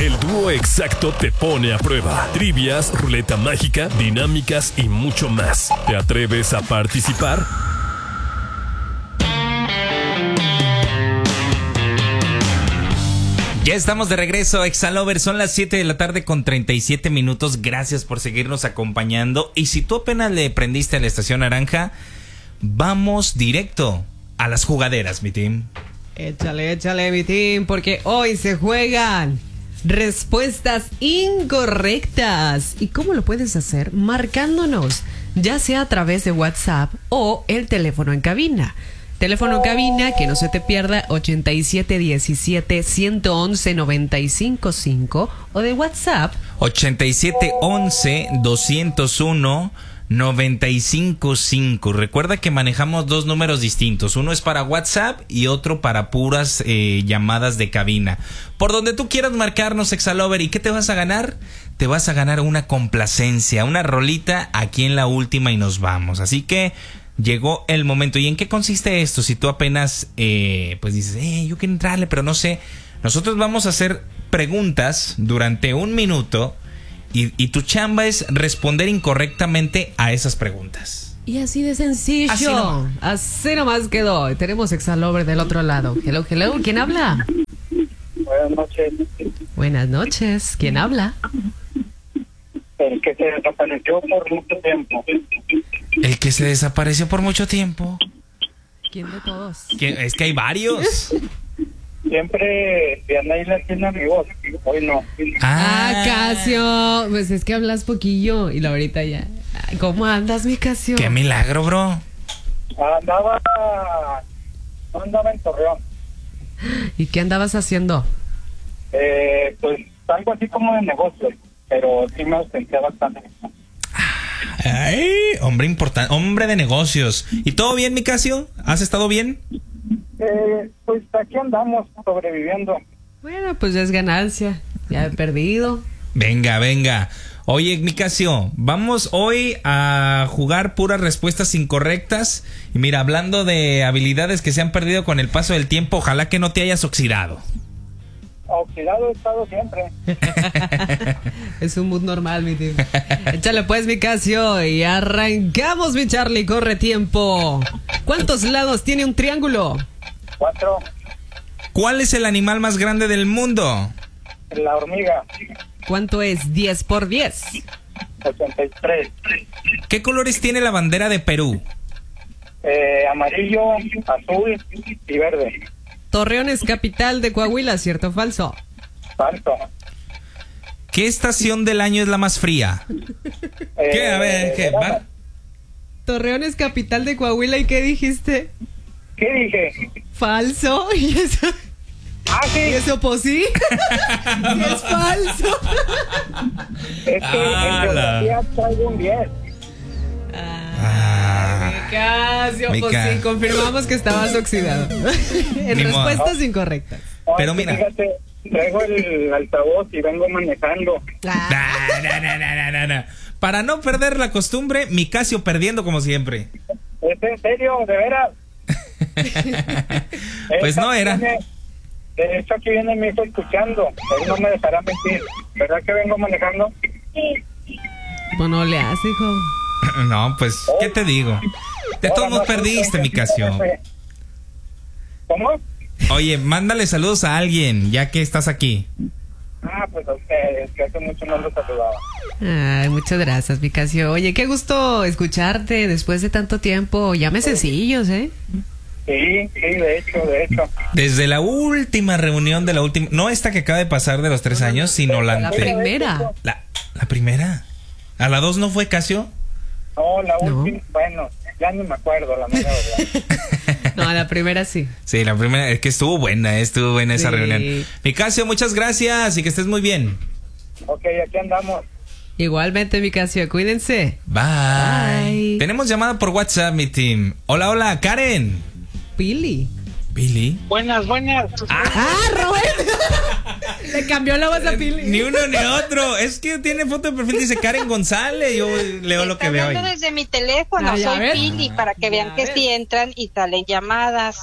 El dúo exacto te pone a prueba. Trivias, ruleta mágica, dinámicas y mucho más. ¿Te atreves a participar? Ya estamos de regreso, Exalover. Son las 7 de la tarde con 37 minutos. Gracias por seguirnos acompañando. Y si tú apenas le prendiste a la estación naranja, vamos directo a las jugaderas, mi team. Échale, mi team, porque hoy se juegan respuestas incorrectas. ¿Y cómo lo puedes hacer? Marcándonos, ya sea a través de WhatsApp o el teléfono en cabina. Teléfono en cabina, que no se te pierda, 8717-111-955, o de WhatsApp 8711-201-955. Recuerda que manejamos dos números distintos. Uno es para WhatsApp y otro para puras llamadas de cabina. Por donde tú quieras marcarnos, Exalover. ¿Y qué te vas a ganar? Te vas a ganar una complacencia, una rolita aquí en la última y nos vamos. Así que llegó el momento. ¿Y en qué consiste esto? Si tú apenas pues dices, yo quiero entrarle, pero no sé. Nosotros vamos a hacer preguntas durante 1 minuto y tu chamba es responder incorrectamente a esas preguntas. Y así de sencillo. Así nomás quedó. Tenemos Exalover del otro lado. Hello. ¿Quién habla? Buenas noches. Buenas noches. ¿Quién habla? El que se desapareció por mucho tiempo. El que se desapareció por mucho tiempo. ¿Quién de todos? Es que hay varios. Siempre Diana tiene amigos, hoy no. Casio. Pues es que hablas poquillo y la ahorita ya. ¿Cómo andas, mi Casio? ¡Qué milagro, bro! Andaba en Torreón. ¿Y qué andabas haciendo? Pues algo así como de negocio, pero sí me ausenté bastante. Ay, hombre importante, hombre de negocios. ¿Y todo bien, mi Casio? ¿Has estado bien? Pues aquí andamos sobreviviendo. Bueno, pues ya es ganancia. Ya he perdido. Venga. Oye, mi Casio, vamos hoy a jugar puras respuestas incorrectas. Y mira, hablando de habilidades que se han perdido con el paso del tiempo, ojalá que no te hayas oxidado. Oxidado he estado siempre. Es un mood normal, mi tío. Échale pues, mi Casio, y arrancamos, mi Charlie. Corre tiempo. ¿Cuántos lados tiene un triángulo? 4. ¿Cuál es el animal más grande del mundo? La hormiga. ¿Cuánto es 10 por 10? 83. ¿Qué colores tiene la bandera de Perú? Amarillo, azul y verde. Torreón es capital de Coahuila, ¿cierto o falso? Falso. ¿Qué estación del año es la más fría? ¿Qué? A ver, ¿qué? ¿Va? Torreón es capital de Coahuila, ¿y qué dijiste? ¿Qué dije? Falso. ¿Y eso? Sí. ¿Y eso pues sí? Es falso. Es que en geografía traigo un 10. Casio, pues sí, confirmamos que estabas oxidado. En respuestas incorrectas. Pero mira, fíjate, traigo el altavoz y vengo manejando. No. Para no perder la costumbre, mi Casio perdiendo como siempre. ¿Es en serio? ¿De veras? Pues no era. De hecho, aquí viene mi hijo escuchando. Él no me dejará mentir. ¿Verdad que vengo manejando? Pues no le hace, hijo. No, pues, ¿qué te digo? De todos modos perdiste, mi Casio. ¿Cómo? Oye, mándale saludos a alguien, ya que estás aquí. Pues a ustedes, que hace mucho no los saludaba. Ay, muchas gracias, mi Casio. Oye, qué gusto escucharte después de tanto tiempo. Ya mesecillos, ¿eh? Sí, de hecho. Desde la última reunión de la última... No esta que acaba de pasar de los 3 años, sino la primera. ¿La primera? ¿A la 2 no fue, Casio? No, la última, bueno, ya ni me acuerdo, la mera verdad. No, la primera sí. Sí, la primera, es que estuvo buena esa reunión. Mi Casio, muchas gracias y que estés muy bien. Ok, aquí andamos. Igualmente, mi Casio, cuídense. Bye. Tenemos llamada por WhatsApp, mi team. Hola, Karen. Billy. Buenas. Rubén. Le cambió la voz a Pili. Ni uno ni otro. Es que tiene foto de perfil, dice Karen González. Yo leo lo que veo ahí. Desde mi teléfono, soy Pili, para que vean que sí entran y salen llamadas.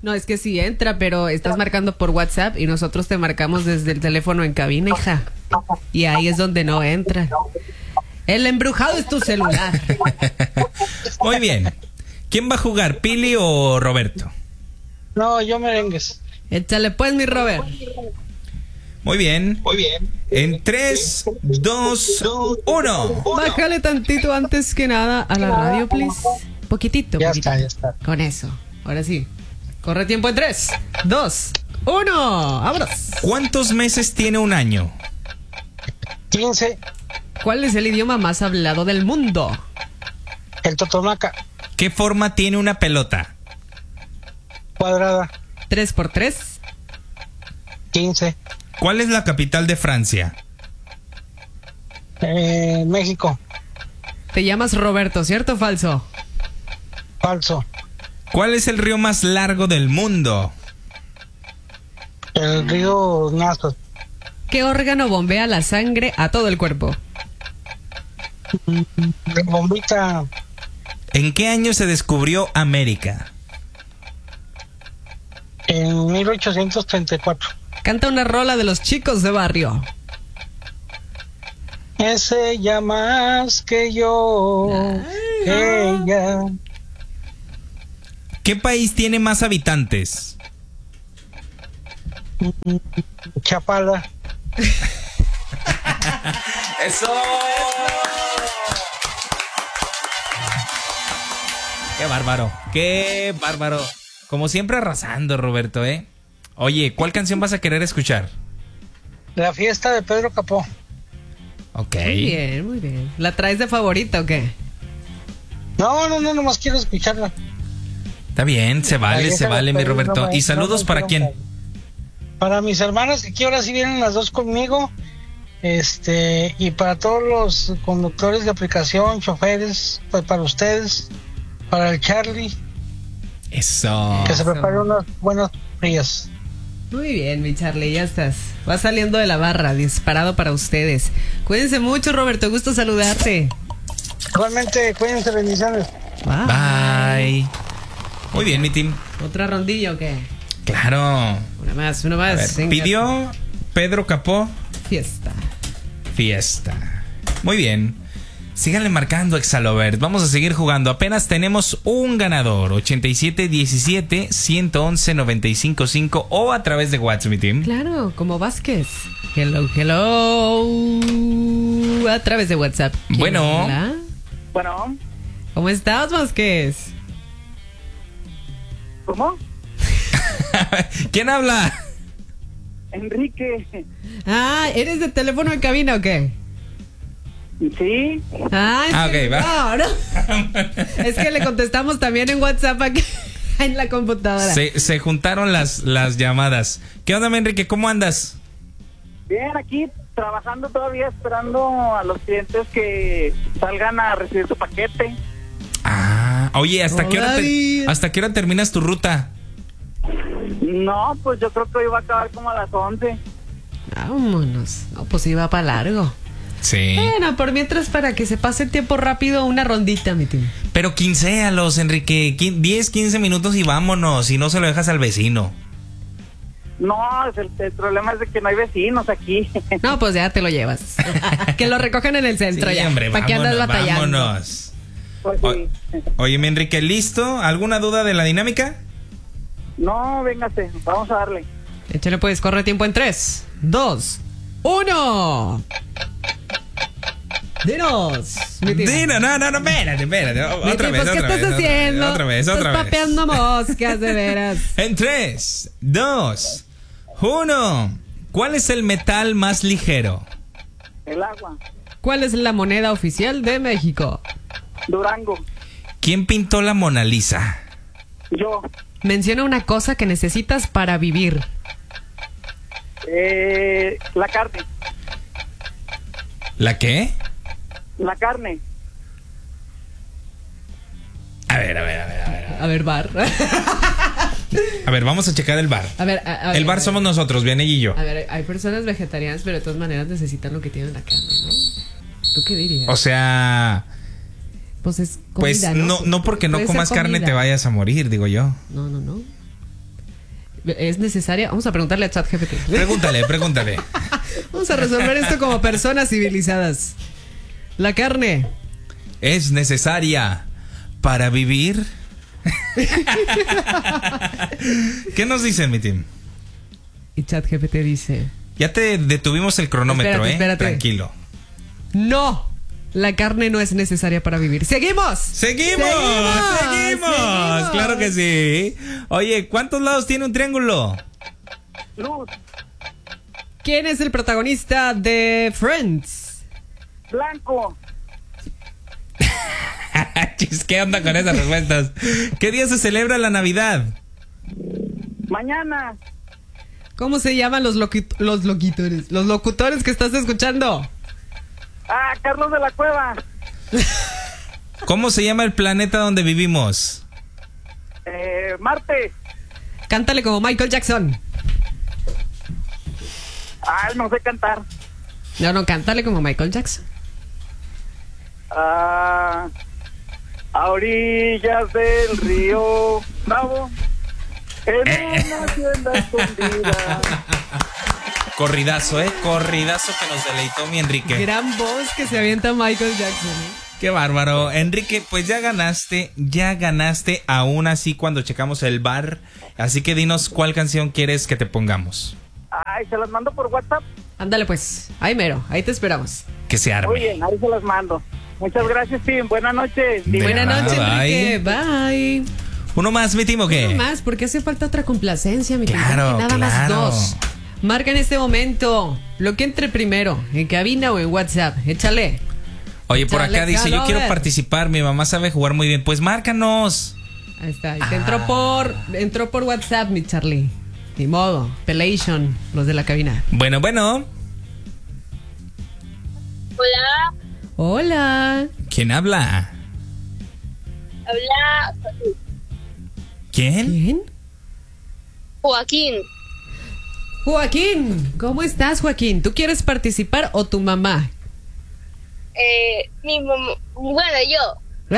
No, es que sí entra, pero estás marcando por WhatsApp y nosotros te marcamos desde el teléfono en cabina, hija. Y ahí es donde no entra. El embrujado es tu celular. Muy bien. ¿Quién va a jugar, Pili o Roberto? No, yo merengues. Échale pues, mi Robert. Muy bien. En 3, 2, 1. Bájale tantito antes que nada a la radio, please. Poquitito. Ya poquitito. está. Con eso. Ahora sí. Corre tiempo en 3, 2, 1. ¡Vámonos! ¿Cuántos meses tiene un año? 15, ¿Cuál es el idioma más hablado del mundo? el totonaca, ¿Qué forma tiene una pelota? cuadrada, 3 por 3. 15, ¿Cuál es la capital de Francia? México, Te llamas Roberto, ¿cierto o falso? falso, ¿Cuál es el río más largo del mundo? el río Nazo, ¿Qué órgano bombea la sangre a todo el cuerpo? bombita, ¿En qué año se descubrió América? en 1834. Canta una rola de los chicos de barrio. Ese ya más que yo, ella, ¿Qué país tiene más habitantes? Chapala, ¡Eso! ¡Qué bárbaro! ¡Qué bárbaro! Como siempre arrasando, Roberto, ¿eh? Oye, ¿cuál canción vas a querer escuchar? la fiesta de Pedro Capó. Ok. Muy bien, muy bien. ¿La traes de favorita o qué? No, nomás quiero escucharla. Está bien, se vale, mi Pero Roberto. ¿Y saludos para quién? Para mis hermanas, que aquí ahora sí vienen las dos conmigo. Y para todos los conductores de aplicación, choferes, pues para ustedes, para el Charlie, Eso. que se prepare unas buenas frías. Muy bien, mi Charlie, ya estás. Vas saliendo de la barra, disparado para ustedes. Cuídense mucho, Roberto, gusto saludarte. Igualmente, cuídense, bendiciones. Bye. Muy bien, mi team. ¿Otra rondilla o qué? Claro. Una más. A ver, Venga. pidió Pedro Capó Fiesta. Muy bien. Síganle marcando, Exalovers. Vamos a seguir jugando. Apenas tenemos un ganador. 8717-111-955 o a través de WhatsApp, mi team. Claro, como Vázquez. Hello. A través de WhatsApp. ¿Quién Bueno. habla? Bueno, ¿Cómo estás, Vázquez? ¿cómo? ¿Quién habla? Enrique. Ah, ¿eres de teléfono en cabina o qué? Sí. Ah, ok, va. no. Es que le contestamos también en WhatsApp aquí en la computadora. Se juntaron las llamadas. ¿Qué onda, mi Enrique? ¿Cómo andas? Bien, aquí trabajando todavía, esperando a los clientes que salgan a recibir su paquete. Ah, oye, ¿hasta qué Todavía. hasta qué hora terminas tu ruta? No, pues yo creo que hoy va a acabar como a las 11. Vámonos. No, pues iba para largo. Sí. Bueno, por mientras, para que se pase el tiempo rápido, una rondita, mi team. Pero quincealos, Enrique. 10, 15 minutos y vámonos. Si no, se lo dejas al vecino. No, el problema es de que no hay vecinos aquí. No, pues ya te lo llevas. Que lo recojan en el centro Sí, ya. hombre, ¿Para qué andas vámonos, batallando? vámonos. Pues sí. Oye, mi Enrique, ¿listo? ¿Alguna duda de la dinámica? No, véngase, vamos a darle. Échale pues, corre tiempo en 3, 2, 1. Dinos, mi team. Dino, no, espérate. Mi Otra team, vez, pues, ¿qué otra estás vez, haciendo? otra vez. Estás papeando moscas, de veras. En 3, 2, 1. ¿Cuál es el metal más ligero? El agua. ¿Cuál es la moneda oficial de México? Durango. ¿Quién pintó la Mona Lisa? Yo. Menciona una cosa que necesitas para vivir. La carne. ¿La qué? La carne. A ver. A ver, bar. A ver, vamos a checar el bar. A ver, El bar somos nosotros, Vianney y yo. A ver, hay personas vegetarianas, pero de todas maneras necesitan lo que tienen la carne, ¿no? ¿Tú qué dirías? O sea, Pues es pues comida, no porque no Puede comas ser carne comida. te vayas a morir, digo yo. No. ¿Es necesaria? Vamos a preguntarle a ChatGPT. Pregúntale. Vamos a resolver esto como personas civilizadas. La carne. ¿Es necesaria para vivir? ¿Qué nos dicen, mi team? Y ChatGPT dice: Ya te detuvimos el cronómetro, Espérate. Tranquilo. no, la carne no es necesaria para vivir. ¡Seguimos! ¡Seguimos! Claro que sí. Oye, ¿cuántos lados tiene un triángulo? Luz, ¿Quién es el protagonista de Friends? blanco, Chis, ¿qué onda con esas respuestas? ¿Qué día se celebra la Navidad? mañana, ¿Cómo se llaman los locutores? Los locutores que estás escuchando. Carlos de la Cueva, ¿Cómo se llama el planeta donde vivimos? Marte, Cántale como Michael Jackson. no sé cantar, No, cántale como Michael Jackson. a orillas del río Bravo, en una hacienda escondida. Corridazo, Corridazo que nos deleitó mi Enrique. Gran voz que se avienta Michael Jackson. Qué bárbaro. Enrique, pues ya ganaste aún así cuando checamos el bar. Así que dinos cuál canción quieres que te pongamos. Se las mando por WhatsApp. Ándale pues, ahí mero, ahí te esperamos. Que se arme. Muy bien, ahí se las mando. Muchas gracias, Tim. Buenas noches. De Buenas nada, noches, bye. Enrique. Bye. ¿Uno más, mi Timo, qué? No más, porque hace falta otra complacencia, mi querido. Claro, Nada más claro. 2. Marca en este momento lo que entre primero, en cabina o en WhatsApp. Échale. Oye, por Dale, acá dice, yo Calover. quiero participar, mi mamá sabe jugar muy bien. Pues márcanos. Ahí está. Y te entró por WhatsApp, mi Charlie. Ni modo. Pelation, los de la cabina. Bueno. Hola, Hola. ¿Quién habla? habla ¿Quién? ¿Quién? Joaquín. Joaquín. ¿Cómo estás, Joaquín? ¿Tú quieres participar o tu mamá? Mi mamá, bueno, yo.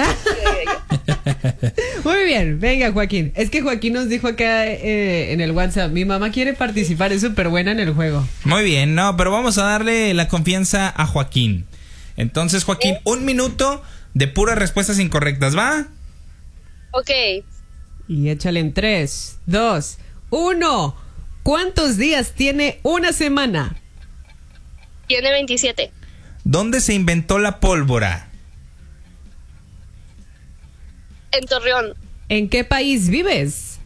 Muy bien, venga Joaquín. Es que Joaquín nos dijo acá en el WhatsApp, mi mamá quiere participar, es súper buena en el juego. Muy bien, no, pero vamos a darle la confianza a Joaquín. Entonces, Joaquín, 1 minuto de puras respuestas incorrectas, ¿va? Ok, Y échale en 3, 2, 1. ¿Cuántos días tiene una semana? tiene 27. ¿Dónde se inventó la pólvora? En Torreón, ¿En qué país vives?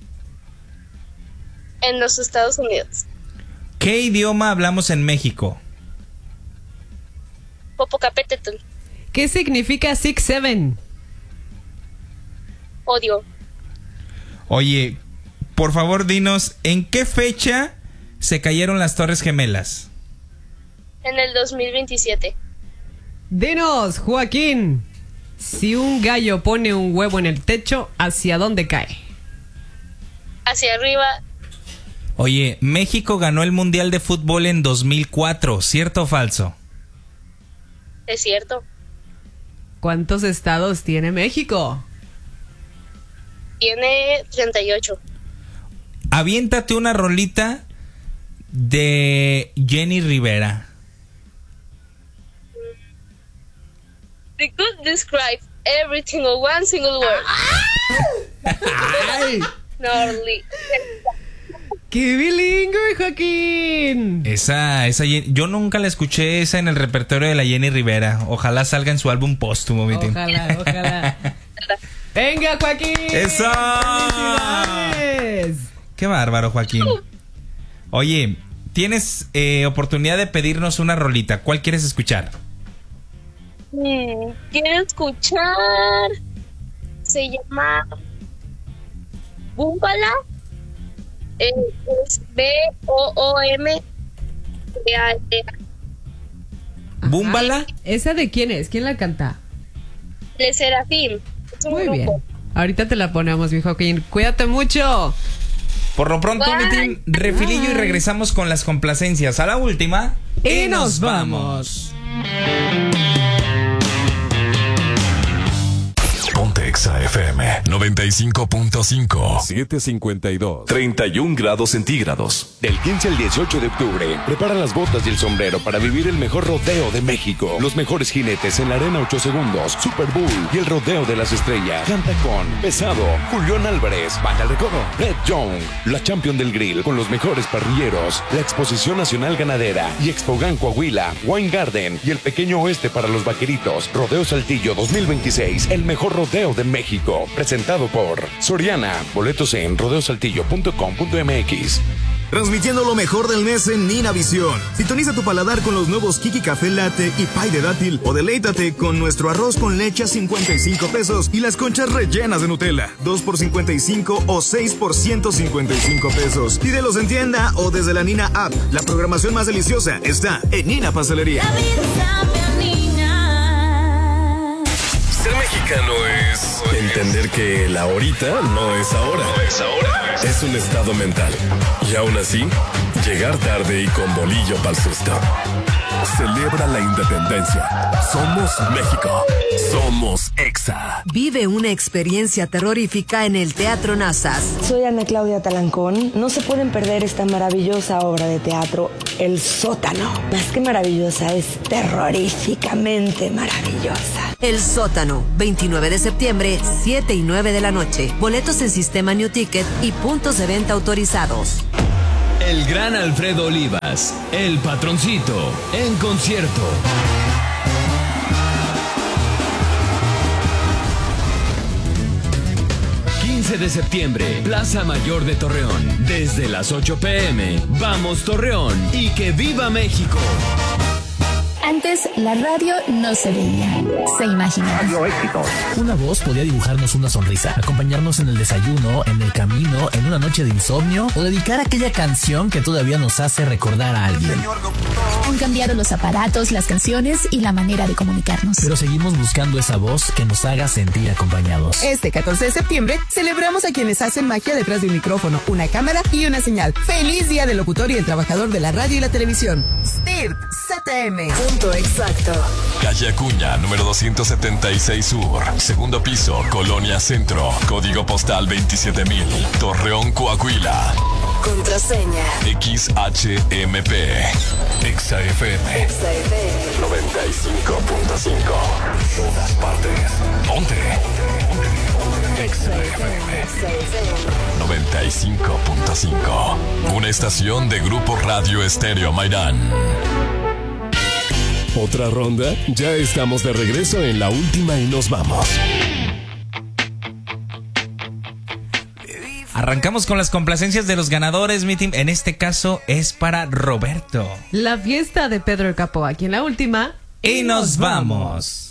en los Estados Unidos. ¿Qué idioma hablamos en México? Popocatépetl, ¿Qué significa 6-7? odio. Oye, por favor dinos, ¿en qué fecha se cayeron las Torres Gemelas? En el 2027. Dinos, Joaquín. Si un gallo pone un huevo en el techo, ¿hacia dónde cae? Hacia arriba, Oye, México ganó el Mundial de Fútbol en 2004, ¿cierto o falso? es cierto. ¿Cuántos estados tiene México? Tiene 38. Aviéntate una rolita de Jenny Rivera. We could describe every single one single word. Norly. ¡Qué bilingüe, Joaquín! Esa yo nunca la escuché esa en el repertorio de la Jenny Rivera. Ojalá salga en su álbum póstumo, mi team. Ojalá. ¡Venga, Joaquín! ¡Eso! ¡Felicidades! Qué bárbaro, Joaquín. Oye, tienes oportunidad de pedirnos una rolita. ¿Cuál quieres escuchar? Quiero escuchar. Se llama Búmbala. Es BOOM. ¿Búmbala? ¿Esa de quién es? ¿Quién la canta? Le Serafín. Es un Muy grupo. bien. Ahorita te la ponemos, mi Joaquín. Cuídate mucho. Por lo pronto, mi team, refilillo y regresamos con las complacencias. A la última. Y nos vamos. Ponte Exa FM 95.5. 752. 31 grados centígrados. Del 15 al 18 de octubre, prepara las botas y el sombrero para vivir el mejor rodeo de México. Los mejores jinetes en la arena 8 segundos, Super Bowl y el rodeo de las estrellas. Canta con Pesado, Julián Álvarez, Banda El Recodo, Red Young, la Champion del Grill con los mejores parrilleros, la Exposición Nacional Ganadera y Expogan Coahuila, Wine Garden y el Pequeño Oeste para los vaqueritos. Rodeo Saltillo 2026, el mejor rodeo de México. Presentado por Soriana. Boletos en rodeosaltillo.com.mx. Transmitiendo lo mejor del mes en Nina Visión. Sintoniza tu paladar con los nuevos Kiki Café Latte y Pie de Dátil o deleítate con nuestro arroz con leche a 55 pesos y las conchas rellenas de Nutella, 2 por 55 o 6 por 155 pesos. Pídelos en tienda o desde la Nina App. La programación más deliciosa está en Nina Pastelería. La vida cambia, Nina. Ser mexicano es entender que el ahorita no es ahora. Es un estado mental. Y aún así, llegar tarde y con bolillo pa'l susto. Celebra la independencia. Somos México. Somos Exa. Vive una experiencia terrorífica en el Teatro Nazas. Soy Ana Claudia Talancón. No se pueden perder esta maravillosa obra de teatro, El Sótano. Más que maravillosa, es terroríficamente maravillosa. El Sótano, 29 de septiembre, 7 y 9 de la noche. Boletos en Sistema New Ticket y puntos de venta autorizados. El gran Alfredo Olivas, el patroncito, en concierto. 15 de septiembre, Plaza Mayor de Torreón. Desde las 8 p.m. Vamos Torreón y que viva México. Antes la radio no se veía, se imaginaba. Una voz podía dibujarnos una sonrisa, acompañarnos en el desayuno, en el camino, en una noche de insomnio o dedicar aquella canción que todavía nos hace recordar a alguien. Han cambiado los aparatos, las canciones y la manera de comunicarnos. Pero seguimos buscando esa voz que nos haga sentir acompañados. Este 14 de septiembre celebramos a quienes hacen magia detrás de un micrófono, una cámara y una señal. ¡Feliz Día del Locutor y el Trabajador de la Radio y la Televisión! STIRT CTM. Punto exacto. Calle Acuña, número 276 Sur. Segundo piso, Colonia Centro. Código postal 27000. Torreón, Coahuila. Contraseña XHMP. Exa FM 95.5. Todas partes. Ponte. Exa FM 95.5. Una estación de Grupo Radio Estéreo Mairán. ¿Otra ronda? Ya estamos de regreso en la última y nos vamos. Arrancamos con las complacencias de los ganadores, mi team. En este caso es para Roberto. La fiesta de Pedro el Capo, aquí en la última. Y nos vamos.